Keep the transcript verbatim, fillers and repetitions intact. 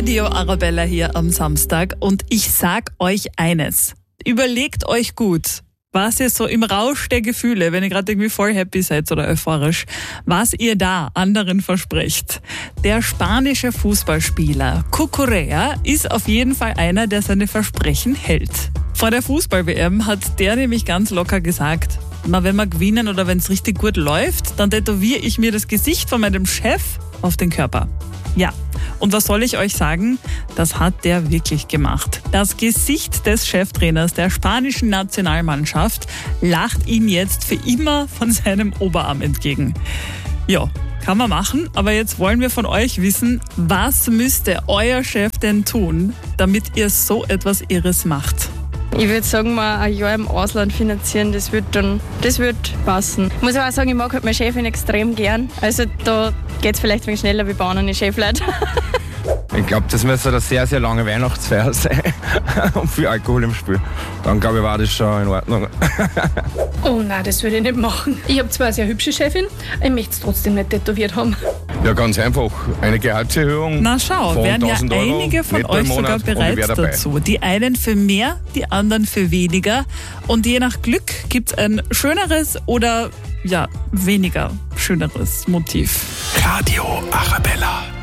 Radio Arabella hier am Samstag und ich sag euch eines. Überlegt euch gut, was ihr so im Rausch der Gefühle, wenn ihr gerade irgendwie voll happy seid oder euphorisch, was ihr da anderen versprecht. Der spanische Fußballspieler Cucurella ist auf jeden Fall einer, der seine Versprechen hält. Vor der Fußball-W M hat der nämlich ganz locker gesagt, na, wenn wir gewinnen oder wenn es richtig gut läuft, dann tätowiere ich mir das Gesicht von meinem Chef auf den Körper. Ja, und was soll ich euch sagen? Das hat der wirklich gemacht. Das Gesicht des Cheftrainers der spanischen Nationalmannschaft lacht ihm jetzt für immer von seinem Oberarm entgegen. Ja, kann man machen, aber jetzt wollen wir von euch wissen, was müsste euer Chef denn tun, damit ihr so etwas Irres macht? Ich würde sagen, mal ein Jahr im Ausland finanzieren, das wird dann, das wird passen. Ich muss aber auch sagen, ich mag halt meine Chefin extrem gern. Also da geht es vielleicht ein wenig schneller wie bei anderen Chefleuten. Ich glaube, das müsste eine sehr, sehr lange Weihnachtsfeier sein und viel Alkohol im Spiel. Dann glaube ich, war das schon in Ordnung. Oh nein, das würde ich nicht machen. Ich habe zwar eine sehr hübsche Chefin, ich möchte es trotzdem nicht tätowiert haben. Ja, ganz einfach. Eine Gehaltserhöhung. Na schau, von wären ja Euro einige von netto euch im sogar Monat und ich bereit wär dabei. dazu. Die einen für mehr, die anderen für weniger. Und je nach Glück gibt es ein schöneres oder ja, weniger schöneres Motiv. Radio Arabella.